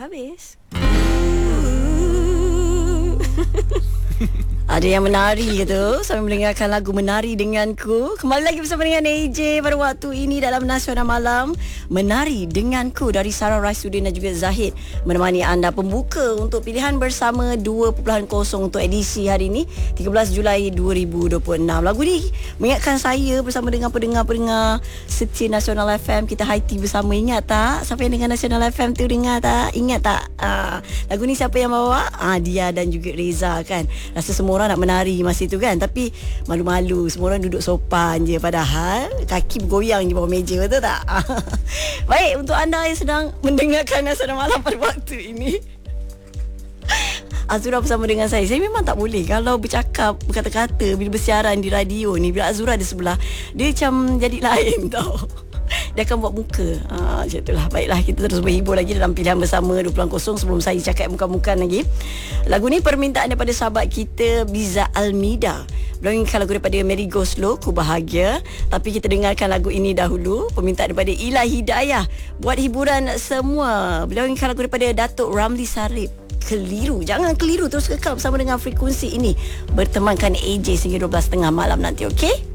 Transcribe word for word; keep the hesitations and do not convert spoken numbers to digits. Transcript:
habis. Ada yang menari gitu sambil mendengarkan lagu Menari Denganku. Kembali lagi bersama dengan A J pada waktu ini dalam Nasional Malam. Menari Denganku dari Sarah Raisuddin dan juga Zahid menemani anda pembuka untuk pilihan bersama dua titik kosong untuk edisi hari ini tiga belas Julai dua ribu dua puluh enam. Lagu ni mengingatkan saya bersama dengan pendengar-pendengar setia Nasional F M. Kita high tea bersama, ingat tak? Siapa yang dengar Nasional F M tu, dengar tak? Ingat tak? Ah, lagu ni siapa yang bawa? Ah, dia dan juga Reza kan. Rasa semua orang nak menari masa tu kan, tapi malu-malu, semua orang duduk sopan je, padahal kaki bergoyang di bawah meja, betul tak? Baik, untuk anda yang sedang mendengarkan Nasional Malam pada waktu ini, Azura bersama dengan saya. Saya memang tak boleh kalau bercakap, berkata-kata bila bersiaran di radio ni, bila Azura ada sebelah, dia macam jadi lain tau. Dia akan buat muka ha, macam itulah. Baiklah, kita terus berhibur lagi dalam pilihan bersama dua titik kosong. Sebelum saya cakap muka-muka lagi, lagu ni permintaan daripada sahabat kita Biza Almida. Beliau inginkan lagu daripada Mary Go Slow, Ku Bahagia. Tapi kita dengarkan lagu ini dahulu. Permintaan daripada Ila Hidayah, buat hiburan semua. Beliau inginkan lagu daripada Datuk Ramli Sarip, Keliru. Jangan keliru, terus kekal bersama dengan frekuensi ini, bertemankan A J sehingga dua belas tiga puluh malam nanti, okey?